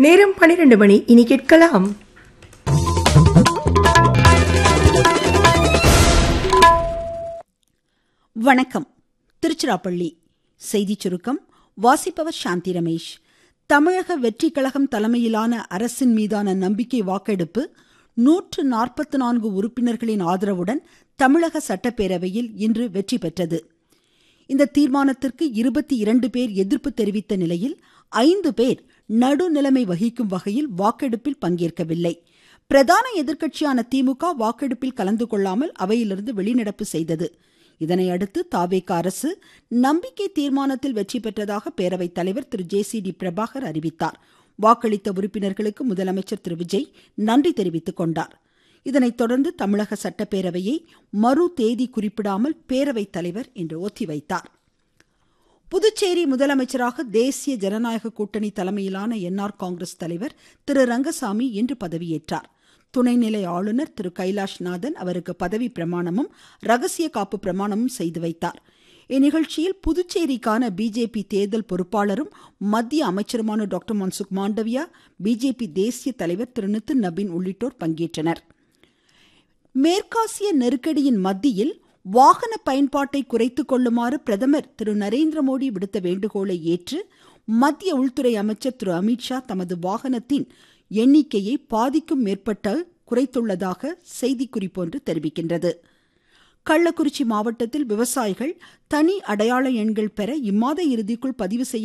நேரம் 12 மணி. இனி கேட்கலாம் வணக்கம். திருச்சிராப்பள்ளி செய்திச் சுருக்கம் வாசிப்பவர் சாந்தி ரமேஷ். தமிழக வெற்றிக் கழகம் தலைமையிலான அரசின் மீதான நம்பிக்கை வாக்கெடுப்பு 144 உறுப்பினர்களின் ஆதரவுடன் தமிழக சட்டப்பேரவையில் இன்று வெற்றி பெற்றது. இந்த தீர்மானத்திற்கு 22 பேர் எதிர்ப்பு தெரிவித்த நிலையில் 5 பேர் நடுநிலைமை வகிக்கும் வகையில் வாக்கெடுப்பில் பங்கேற்கவில்லை. பிரதான எதிர்க்கட்சியான திமுக வாக்கெடுப்பில் கலந்து கொள்ளாமல் அவையிலிருந்து வெளிநடப்பு செய்தது. இதனையடுத்து தவேக அரசு நம்பிக்கை தீர்மானத்தில் வெற்றி பெற்றதாக பேரவைத் தலைவர் திரு ஜே.சி.டி. பிரபாகர் அறிவித்தார். வாக்களித்த உறுப்பினர்களுக்கு முதலமைச்சர் திரு விஜய் நன்றி தெரிவித்துக் கொண்டார். இதனைத் தொடர்ந்து தமிழக சட்டப்பேரவையை மறு தேதி குறிப்பிடாமல் பேரவைத் தலைவர் இன்று ஒத்திவைத்தார். புதுச்சேரி முதலமைச்சராக தேசிய ஜனநாயக கூட்டணி தலைமையிலான என்ஆர் காங்கிரஸ் தலைவர் திரு ரங்கசாமி இன்று பதவியேற்றார். துணைநிலை ஆளுநர் திரு கைலாஷ்நாதன் அவருக்கு பதவி பிரமாணமும் ரகசிய காப்பு பிரமாணமும் செய்து வைத்தார். இந்நிகழ்ச்சியில் புதுச்சேரிக்கான பிஜேபி தேர்தல் பொறுப்பாளரும் மத்திய அமைச்சருமான டாக்டர் மன்சுக் மாண்டவியா, பிஜேபி தேசிய தலைவர் திரு நிதின் நபீன் உள்ளிட்டோர் பங்கேற்றனர். மேற்காசிய நெருக்கடியின் மத்தியில் வாகன பயன்பாட்டை குறைத்துக் கொள்ளுமாறு பிரதமர் திரு நரேந்திர மோடி விடுத்த வேண்டுகோளை ஏற்று மத்திய உள்துறை அமைச்சர் திரு அமித்ஷா தமது வாகனத்தின் எண்ணிக்கையை பாதிக்கும் மேற்பட்ட குறைத்துள்ளதாக செய்திக்குறிப்பு ஒன்று தெரிவிக்கின்றது. கள்ளக்குறிச்சி மாவட்டத்தில் விவசாயிகள் தனி அடையாள எண்கள் பெற இம்மாத இறுதிக்குள் பதிவு செய்ய